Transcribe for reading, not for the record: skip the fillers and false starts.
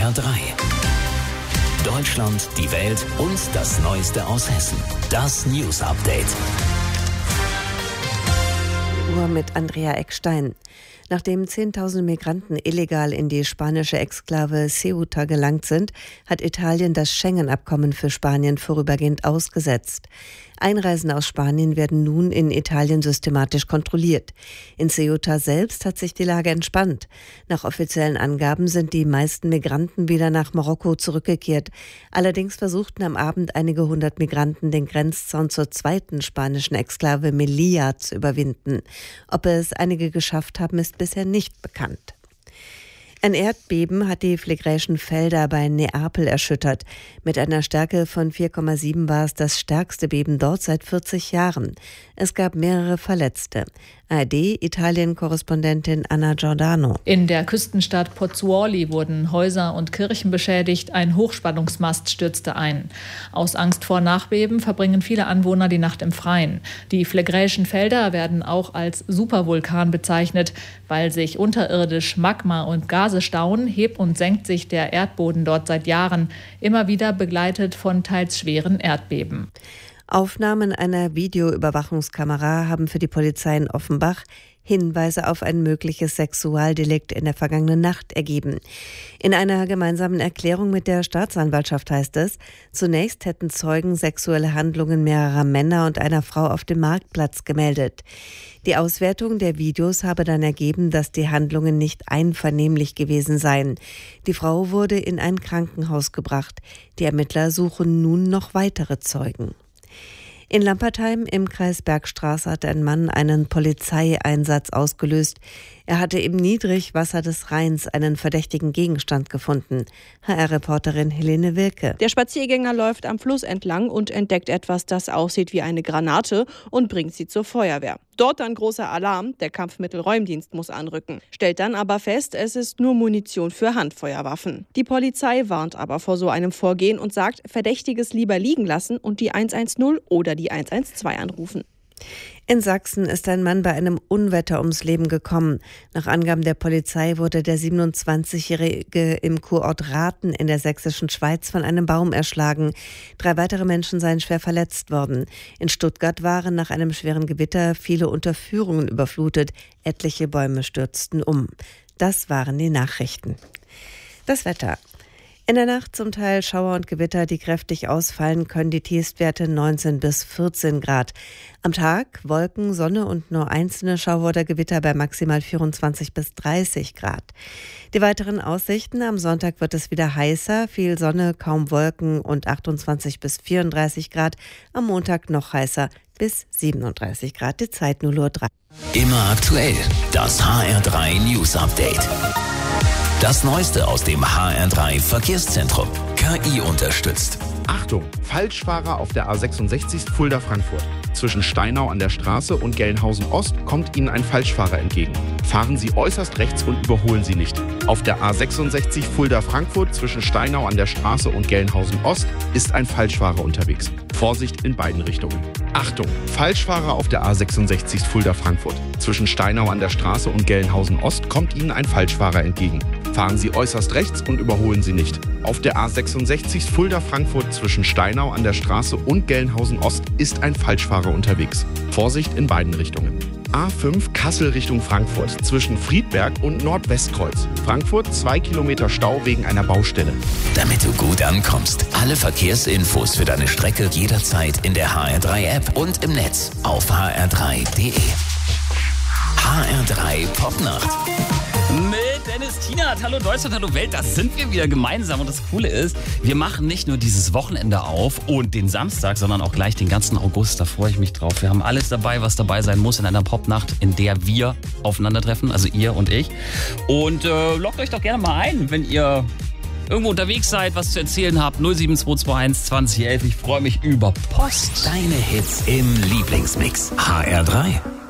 HR3. Deutschland, die Welt und das Neueste aus Hessen. Das News Update. Mit Andrea Eckstein. Nachdem 10.000 Migranten illegal in die spanische Exklave Ceuta gelangt sind, hat Italien das Schengen-Abkommen für Spanien vorübergehend ausgesetzt. Einreisende aus Spanien werden nun in Italien systematisch kontrolliert. In Ceuta selbst hat sich die Lage entspannt. Nach offiziellen Angaben sind die meisten Migranten wieder nach Marokko zurückgekehrt. Allerdings versuchten am Abend einige hundert Migranten den Grenzzaun zur zweiten spanischen Exklave Melilla zu überwinden. Ob es einige geschafft haben, ist bisher nicht bekannt. Ein Erdbeben hat die Phlegräischen Felder bei Neapel erschüttert. Mit einer Stärke von 4,7 war es das stärkste Beben dort seit 40 Jahren. Es gab mehrere Verletzte. ARD-Italien-Korrespondentin Anna Giordano. In der Küstenstadt Pozzuoli wurden Häuser und Kirchen beschädigt. Ein Hochspannungsmast stürzte ein. Aus Angst vor Nachbeben verbringen viele Anwohner die Nacht im Freien. Die Phlegräischen Felder werden auch als Supervulkan bezeichnet. Weil sich unterirdisch Magma und Gase stauen, hebt und senkt sich der Erdboden dort seit Jahren, immer wieder begleitet von teils schweren Erdbeben. Aufnahmen einer Videoüberwachungskamera haben für die Polizei in Offenbach Hinweise auf ein mögliches Sexualdelikt in der vergangenen Nacht ergeben. In einer gemeinsamen Erklärung mit der Staatsanwaltschaft heißt es, zunächst hätten Zeugen sexuelle Handlungen mehrerer Männer und einer Frau auf dem Marktplatz gemeldet. Die Auswertung der Videos habe dann ergeben, dass die Handlungen nicht einvernehmlich gewesen seien. Die Frau wurde in ein Krankenhaus gebracht. Die Ermittler suchen nun noch weitere Zeugen. In Lampertheim im Kreis Bergstraße hat ein Mann einen Polizeieinsatz ausgelöst. Er hatte im Niedrigwasser des Rheins einen verdächtigen Gegenstand gefunden. HR-Reporterin Helene Wilke. Der Spaziergänger läuft am Fluss entlang und entdeckt etwas, das aussieht wie eine Granate und bringt sie zur Feuerwehr. Dort dann großer Alarm, der Kampfmittelräumdienst muss anrücken. Stellt dann aber fest, es ist nur Munition für Handfeuerwaffen. Die Polizei warnt aber vor so einem Vorgehen und sagt, Verdächtiges lieber liegen lassen und die 110 oder die 112 anrufen. In Sachsen ist ein Mann bei einem Unwetter ums Leben gekommen. Nach Angaben der Polizei wurde der 27-Jährige im Kurort Rathen in der sächsischen Schweiz von einem Baum erschlagen. 3 weitere Menschen seien schwer verletzt worden. In Stuttgart waren nach einem schweren Gewitter viele Unterführungen überflutet. Etliche Bäume stürzten um. Das waren die Nachrichten. Das Wetter. In der Nacht zum Teil Schauer und Gewitter, die kräftig ausfallen können, die Tiefstwerte 19 bis 14 Grad. Am Tag Wolken, Sonne und nur einzelne Schauer oder Gewitter bei maximal 24 bis 30 Grad. Die weiteren Aussichten: am Sonntag wird es wieder heißer, viel Sonne, kaum Wolken und 28 bis 34 Grad. Am Montag noch heißer, bis 37 Grad. Die Zeit 0:03 Uhr. Immer aktuell, das HR3 News Update. Das Neueste aus dem HR3 Verkehrszentrum. KI unterstützt. Achtung, Falschfahrer auf der A66 Fulda-Frankfurt. Zwischen Steinau an der Straße und Gelnhausen Ost kommt Ihnen ein Falschfahrer entgegen. Fahren Sie äußerst rechts und überholen Sie nicht. Auf der A66 Fulda-Frankfurt zwischen Steinau an der Straße und Gelnhausen Ost ist ein Falschfahrer unterwegs. Vorsicht in beiden Richtungen. Achtung, Falschfahrer auf der A66 Fulda-Frankfurt. Zwischen Steinau an der Straße und Gelnhausen Ost kommt Ihnen ein Falschfahrer entgegen. Fahren Sie äußerst rechts und überholen Sie nicht. Auf der A66 Fulda-Frankfurt zwischen Steinau an der Straße und Gelnhausen Ost ist ein Falschfahrer unterwegs. Vorsicht in beiden Richtungen. A5 Kassel Richtung Frankfurt zwischen Friedberg und Nordwestkreuz. Frankfurt 2 Kilometer Stau wegen einer Baustelle. Damit du gut ankommst, alle Verkehrsinfos für deine Strecke jederzeit in der HR3-App und im Netz auf hr3.de. HR3 Popnacht. Mit Dennis Tienert. Hallo Deutschland, hallo Welt, das sind wir wieder gemeinsam. Und das Coole ist, wir machen nicht nur dieses Wochenende auf und den Samstag, sondern auch gleich den ganzen August. Da freue ich mich drauf. Wir haben alles dabei, was dabei sein muss in einer Popnacht, in der wir aufeinandertreffen, also ihr und ich. Und loggt euch doch gerne mal ein, wenn ihr irgendwo unterwegs seid, was zu erzählen habt. 07221 2011. Ich freue mich über Post. Deine Hits im Lieblingsmix. HR3.